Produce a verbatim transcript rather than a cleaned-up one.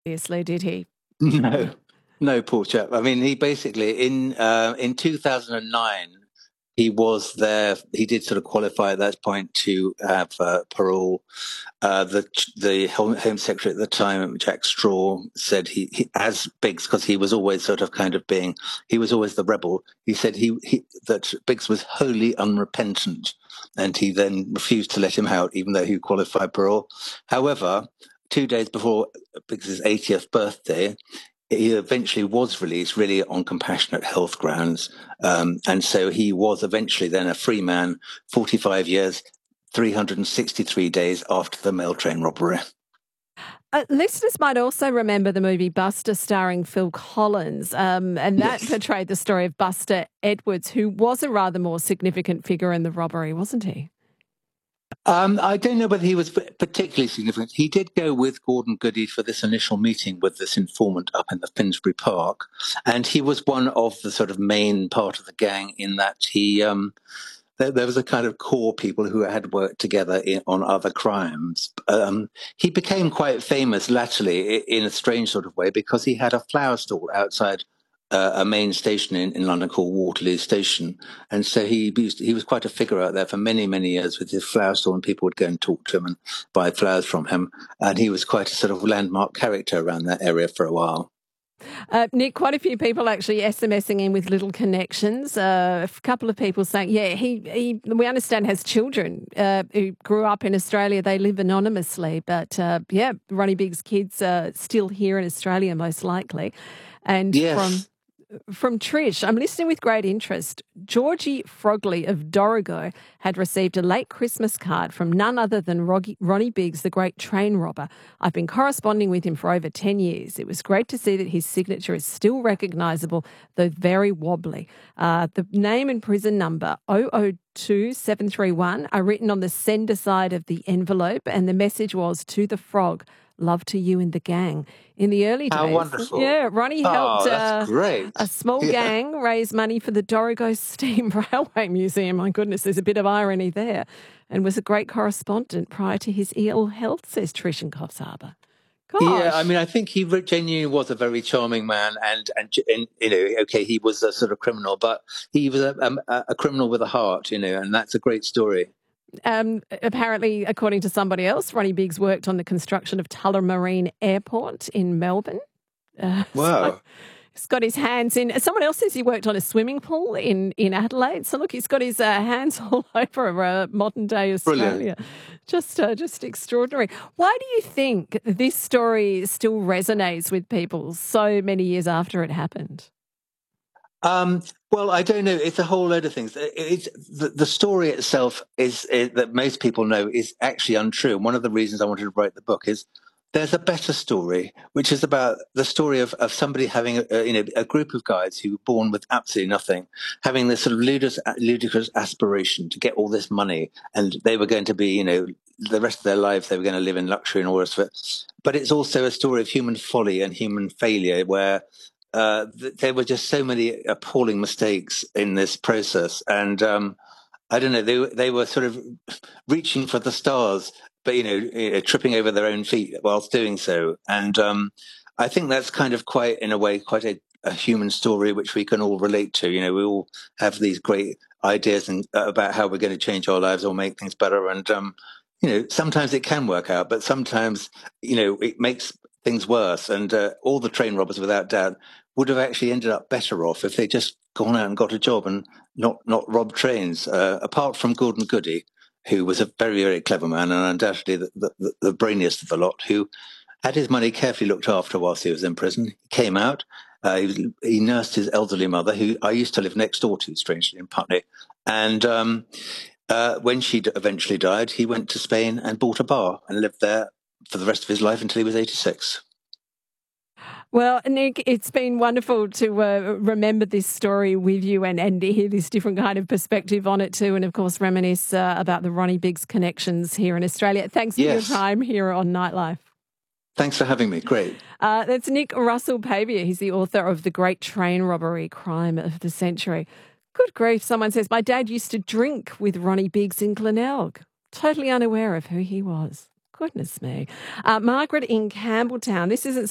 Obviously, did he? No, no, poor chap. I mean, he basically in uh, in two thousand nine he was there. He did sort of qualify at that point to have uh, parole. Uh, the the Home, Home Secretary at the time, Jack Straw, said he, he as Biggs, because he was always sort of kind of being, he was always the rebel. He said he, he that Biggs was wholly unrepentant, and he then refused to let him out, even though he qualified parole. However, two days before Biggs's eightieth birthday, he eventually was released, really on compassionate health grounds. Um, and so he was eventually then a free man, forty-five years, three hundred sixty-three days after the mail train robbery. Uh, listeners might also remember the movie Buster starring Phil Collins, um, and that yes. portrayed the story of Buster Edwards, who was a rather more significant figure in the robbery, wasn't he? Um, I don't know whether he was particularly significant. He did go with Gordon Goody for this initial meeting with this informant up in the Finsbury Park, and he was one of the sort of main part of the gang in that he um, there, there was a kind of core people who had worked together in, on other crimes. Um, he became quite famous latterly in a strange sort of way because he had a flower stall outside Uh, a main station in, in London called Waterloo Station. And so he used, he was quite a figure out there for many, many years with his flower store, and people would go and talk to him and buy flowers from him. And he was quite a sort of landmark character around that area for a while. Uh, Nick, quite a few people actually SMSing in with little connections. Uh, a couple of people saying, yeah, he, he we understand has children uh, who grew up in Australia. They live anonymously. But, uh, yeah, Ronnie Biggs' kids are still here in Australia, most likely. And yes. from... From Trish, I'm listening with great interest. Georgie Frogley of Dorrigo had received a late Christmas card from none other than Ronnie Biggs, the great train robber. I've been corresponding with him for over ten years. It was great to see that his signature is still recognisable, though very wobbly. Uh, the name and prison number zero zero two seven three one are written on the sender side of the envelope, and the message was, to the frog, love to you and the gang. In the early days, how wonderful. Yeah, Ronnie helped oh, that's uh, great. a small yeah. gang raise money for the Dorrigo Steam Railway Museum. My goodness, there's a bit of irony there. And was a great correspondent prior to his ill health, says Trish in Coffs Harbour. Gosh. Yeah, I mean, I think he genuinely was a very charming man, and, and, and you know, okay, he was a sort of criminal, but he was a, a, a criminal with a heart, you know, and that's a great story. Um, apparently, according to somebody else, Ronnie Biggs worked on the construction of Tullamarine Airport in Melbourne. Uh, wow. So he's got his hands in. Someone else says he worked on a swimming pool in, in Adelaide. So look, he's got his uh, hands all over uh, modern day Australia. Brilliant. Just, uh, just extraordinary. Why do you think this story still resonates with people so many years after it happened? Um, well, I don't know. It's a whole load of things. It's the, the story itself is, is that most people know is actually untrue. And one of the reasons I wanted to write the book is there's a better story, which is about the story of, of somebody having a, you know, a group of guys who were born with absolutely nothing, having this sort of ludicrous, ludicrous aspiration to get all this money, and they were going to be, you know, the rest of their lives they were going to live in luxury and all the rest of it. But it's also a story of human folly and human failure, where Uh, there were just so many appalling mistakes in this process, and um, I don't know. They they were sort of reaching for the stars, but you know, you know tripping over their own feet whilst doing so. And um, I think that's kind of quite, in a way, quite a, a human story which we can all relate to. You know, we all have these great ideas and uh, about how we're going to change our lives or make things better, and um, you know, sometimes it can work out, but sometimes you know it makes things worse. And uh, all the train robbers, without doubt, would have actually ended up better off if they'd just gone out and got a job and not, not robbed trains. Uh, apart from Gordon Goody, who was a very, very clever man and undoubtedly the, the, the brainiest of the lot, who had his money carefully looked after whilst he was in prison. He came out, uh, he, he nursed his elderly mother, who I used to live next door to, strangely, in Putney. And um, uh, when she eventually died, he went to Spain and bought a bar and lived there for the rest of his life until he was eighty-six. Well, Nick, it's been wonderful to uh, remember this story with you and, and hear this different kind of perspective on it too, and of course reminisce uh, about the Ronnie Biggs connections here in Australia. Thanks for yes. your time here on Nightlife. Thanks for having me. Great. Uh, that's Nick Russell-Pavier. He's the author of The Great Train Robbery, Crime of the Century. Good grief, someone says, my dad used to drink with Ronnie Biggs in Glenelg. Totally unaware of who he was. Goodness me. Uh, Margaret in Campbelltown. This isn't